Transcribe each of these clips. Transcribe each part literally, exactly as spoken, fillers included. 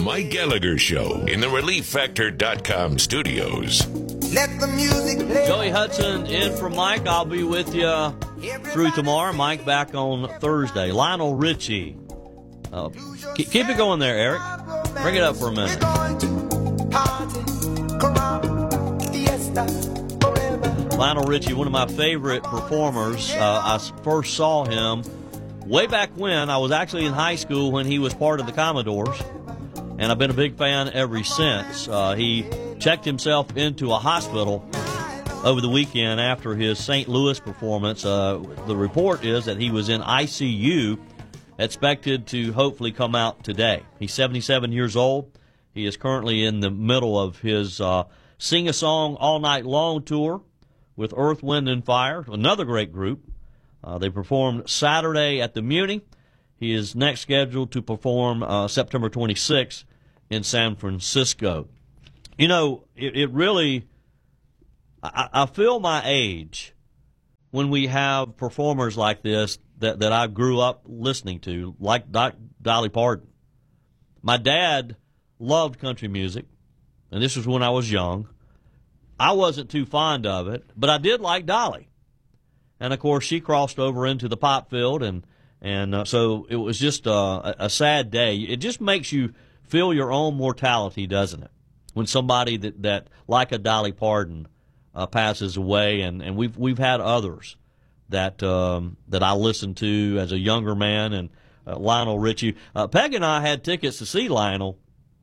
Mike Gallagher Show in the Relief Factor dot com studios. Let the music play. Joey Hudson in for Mike. I'll be with you through tomorrow. Mike back on Thursday. Lionel Richie. Uh, keep, keep it going there, Eric. Bring it up for a minute. Lionel Richie, one of my favorite performers. Uh, I first saw him way back when. I was actually in high school when he was part of the Commodores, and I've been a big fan ever since. Uh, he checked himself into a hospital over the weekend after his Saint Louis performance. Uh, the report is that he was in I C U, expected to hopefully come out today. He's seventy-seven years old. He is currently in the middle of his uh, Sing a Song All Night Long tour with Earth, Wind, and Fire, another great group. Uh, they performed Saturday at the Muni. He is next scheduled to perform uh, September twenty-sixth in San Francisco. You know, it, it really, I, I feel my age when we have performers like this that, that I grew up listening to, like Doc, Dolly Parton. My dad loved country music, and this was when I was young. I wasn't too fond of it, but I did like Dolly. And, of course, she crossed over into the pop field, and, and uh, so it was just uh, a, a sad day. It just makes you feel your own mortality, doesn't it, when somebody that, that like a Dolly Parton, uh, passes away, and, and we've we've had others that um, that I listened to as a younger man, and uh, Lionel Richie. Uh, Peg and I had tickets to see Lionel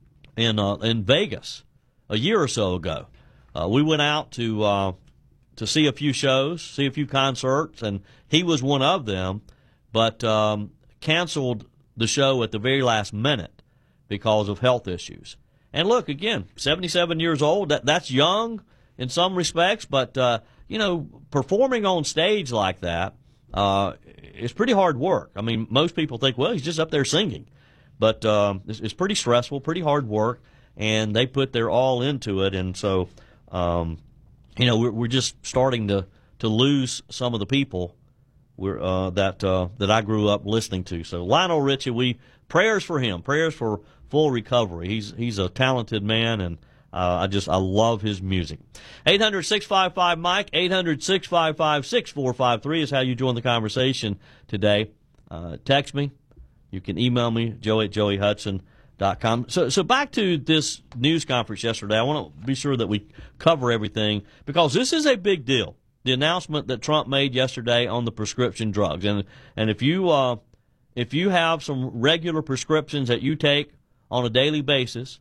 in uh, in Vegas a year or so ago. Uh, we went out to uh, to see a few shows, see a few concerts, and he was one of them, but um, canceled the show at the very last minute because of health issues. And look, again, seventy-seven years old, that that's young in some respects, but, uh, you know, performing on stage like that uh, is pretty hard work. I mean, most people think, well, he's just up there singing. But um, it's, it's pretty stressful, pretty hard work, and they put their all into it, and so... Um, you know, we're, we're just starting to, to lose some of the people we're, uh, that uh, that I grew up listening to. So Lionel Richie, we prayers for him, prayers for full recovery. He's he's a talented man, and uh, I just I love his music. eight hundred, six five five, Mike, eight hundred, six five five, six four five three is how you join the conversation today. Uh, text me. You can email me, joey at joey hudson dot com. So, so back to this news conference yesterday. I want to be sure that we cover everything because this is a big deal. The announcement that Trump made yesterday on the prescription drugs, and and if you uh, if you have some regular prescriptions that you take on a daily basis,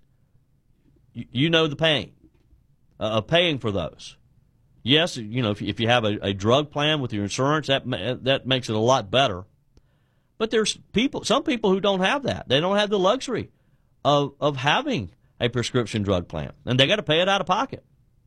you, you know the pain uh, of paying for those. Yes, you know if, if you have a, a drug plan with your insurance, that that makes it a lot better. But there's people, some people who don't have that. They don't have the luxury Of, of having a prescription drug plan, and they got to pay it out of pocket,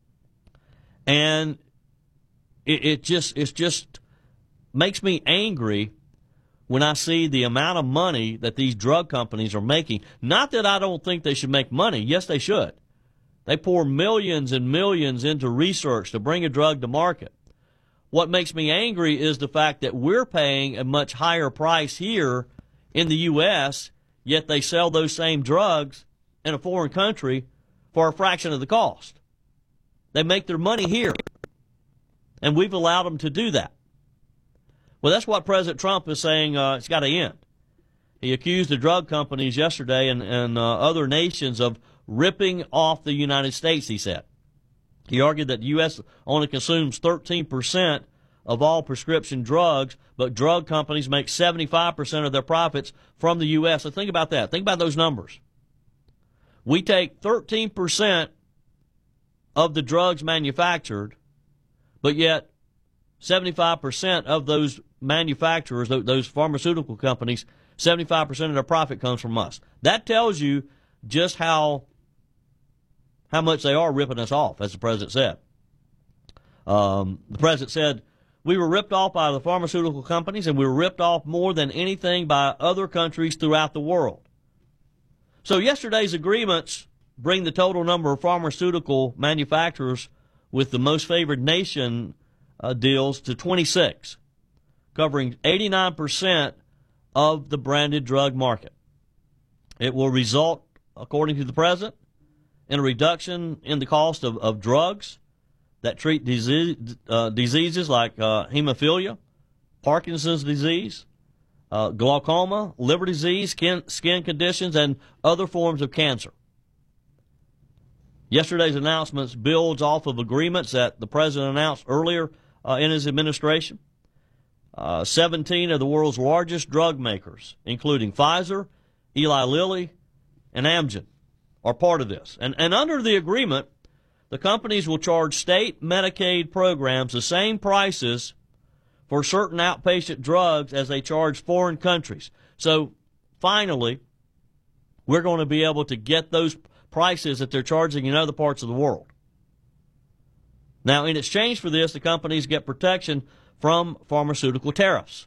and it, it just it just makes me angry when I see the amount of money that these drug companies are making. Not that I don't think they should make money. Yes, they should. They pour millions and millions into research to bring a drug to market. What makes me angry is the fact that we're paying a much higher price here in the U S, yet they sell those same drugs in a foreign country for a fraction of the cost. They make their money here, and we've allowed them to do that. Well, that's what President Trump is saying uh, it's got to end. He accused the drug companies yesterday and, and uh, other nations of ripping off the United States, he said. He argued that the U S only consumes thirteen percent of all prescription drugs, but drug companies make seventy-five percent of their profits from the U S. So think about that. Think about those numbers. We take thirteen percent of the drugs manufactured, but yet seventy-five percent of those manufacturers, those pharmaceutical companies, seventy-five percent of their profit comes from us. That tells you just how how much they are ripping us off, as the president said. Um, the president said, we were ripped off by the pharmaceutical companies, and we were ripped off more than anything by other countries throughout the world. So yesterday's agreements bring the total number of pharmaceutical manufacturers with the most favored nation uh, deals to twenty-six, covering eighty-nine percent of the branded drug market. It will result according to the president, in a reduction in the cost of, of drugs that treat disease, uh, diseases like uh, hemophilia, Parkinson's disease, uh, glaucoma, liver disease, skin, skin conditions, and other forms of cancer. Yesterday's announcements builds off of agreements that the president announced earlier uh, in his administration. Uh, seventeen of the world's largest drug makers, including Pfizer, Eli Lilly, and Amgen, are part of this. And, and under the agreement, the companies will charge state Medicaid programs the same prices for certain outpatient drugs as they charge foreign countries. So finally, we're going to be able to get those prices that they're charging in other parts of the world. Now, in exchange for this, the companies get protection from pharmaceutical tariffs.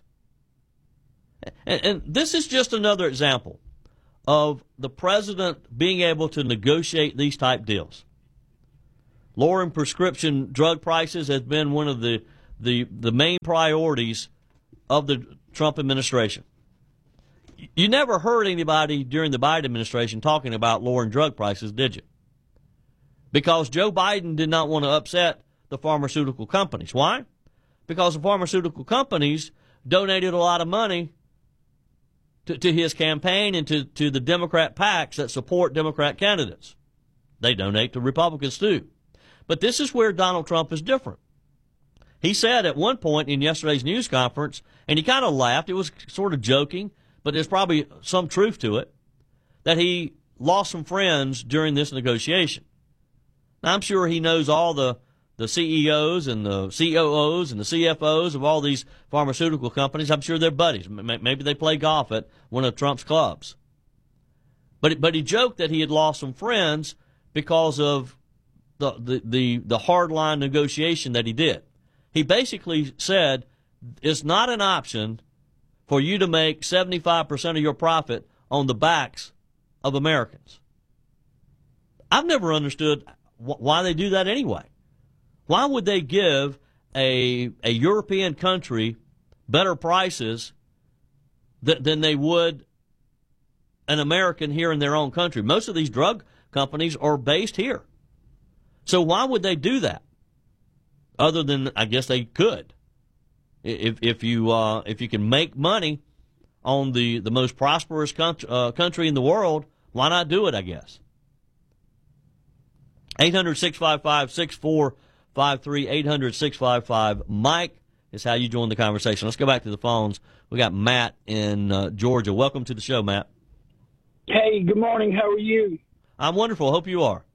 And, and this is just another example of the president being able to negotiate these type deals. Lowering prescription drug prices has been one of the, the, the main priorities of the Trump administration. You never heard anybody during the Biden administration talking about lowering drug prices, did you? Because Joe Biden did not want to upset the pharmaceutical companies. Why? Because the pharmaceutical companies donated a lot of money to, to his campaign and to, to the Democrat PACs that support Democrat candidates. They donate to Republicans too. But this is where Donald Trump is different. He said at one point in yesterday's news conference, and he kind of laughed, it was sort of joking, but there's probably some truth to it, that he lost some friends during this negotiation. Now, I'm sure he knows all the, the C E Os and the C O Os and the C F Os of all these pharmaceutical companies. I'm sure they're buddies. Maybe they play golf at one of Trump's clubs. But, but he joked that he had lost some friends because of the, the, the, the hardline negotiation that he did. He basically said it's not an option for you to make seventy-five percent of your profit on the backs of Americans. I've never understood wh- why they do that anyway. Why would they give a a European country better prices th- than they would an American here in their own country? Most of these drug companies are based here. So why would they do that? Other than, I guess they could. If if you uh, if you can make money on the, the most prosperous country, uh, country in the world, why not do it, I guess? eight hundred, six five five, six four five three, eight hundred, six five five, Mike is how you join the conversation. Let's go back to the phones. We got Matt in uh, Georgia. Welcome to the show, Matt. Hey, good morning. How are you? I'm wonderful. Hope you are.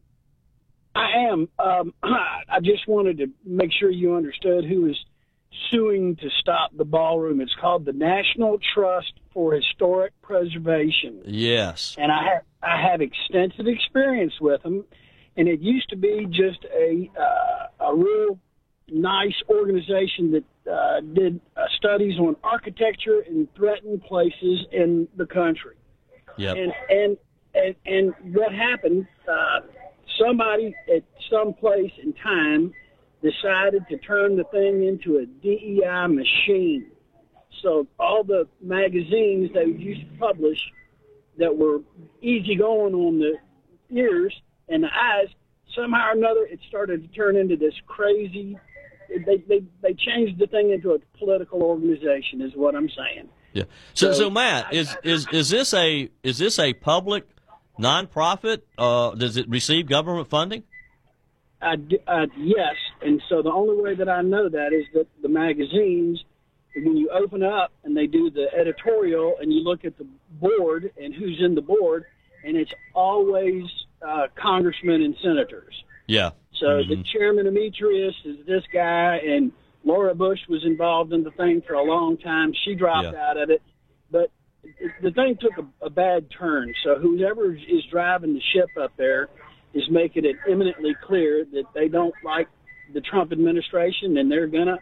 I am. Um, I just wanted to make sure you understood who is suing to stop the ballroom. It's called the National Trust for Historic Preservation. Yes. And I have I have extensive experience with them. And it used to be just a uh, a real nice organization that uh, did uh, studies on architecture in threatened places in the country. Yep. And and and, and what happened? Uh, somebody at some place in time decided to turn the thing into a D E I machine. So all the magazines they used to publish that were easy going on the ears and the eyes, somehow or another it started to turn into this crazy, they, they, they changed the thing into a political organization is what I'm saying. Yeah. So, So, so Matt, is, is, is this a, is this a public nonprofit? Uh, does it receive government funding? I, uh, yes, and so the only way that I know that is that the magazines, when you open up and they do the editorial and you look at the board and who's in the board, and it's always uh, congressmen and senators. Yeah. So mm-hmm. the chairman Demetrius is this guy, and Laura Bush was involved in the thing for a long time. She dropped Yeah. out of it, but the thing took a, a bad turn. So whoever is driving the ship up there is making it eminently clear that they don't like the Trump administration, and they're going to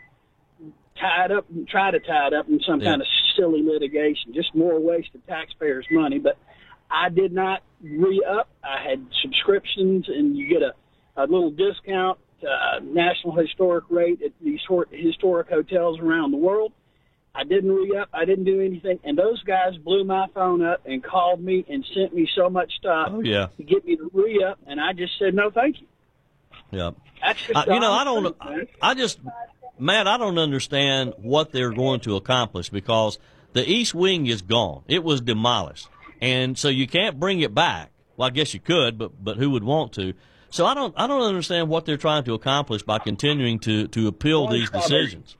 tie it up and try to tie it up in some Yeah. kind of silly litigation, just more waste of taxpayers' money. But I did not re-up. I had subscriptions, and you get a, a little discount, uh, national historic rate at these historic hotels around the world. I didn't re-up. I didn't do anything. And those guys blew my phone up and called me and sent me so much stuff Oh, yeah. to get me to re-up, and I just said, no, thank you. Yeah. That's just I, you know, I don't, honest truth, I just, Matt, I don't understand what they're going to accomplish because the East Wing is gone. It was demolished. And so you can't bring it back. Well, I guess you could, but, but who would want to? So I don't, I don't understand what they're trying to accomplish by continuing to, to appeal these decisions.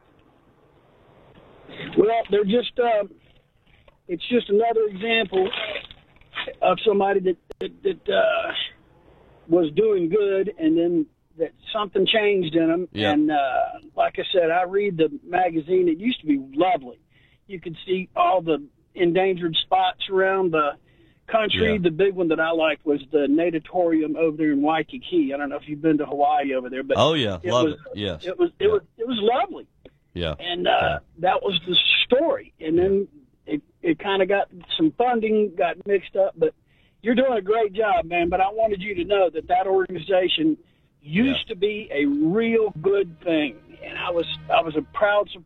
Well, they're just, um, it's just another example of somebody that, that, that uh, was doing good and then that something changed in them. Yep. And uh, like I said, I read the magazine. It used to be lovely. You could see all the endangered spots around the country. Yeah. The big one that I liked was the Natatorium over there in Waikiki. I don't know if you've been to Hawaii over there, but Oh, yeah. it Love was, it. Yes. It was, it Yeah. was, it was lovely. Yeah. And uh, that was the story. And then it, it kind of got some funding got mixed up. But you're doing a great job, man. But I wanted you to know that that organization used Yeah. to be a real good thing. And I was I was a proud